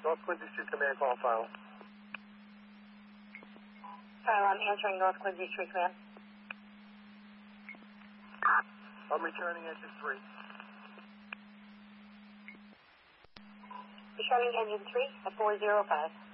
North Quincy Street Command, call file. File, I'm answering North Quincy Street Command. I'm returning engine 3. Returning engine 3 at 405.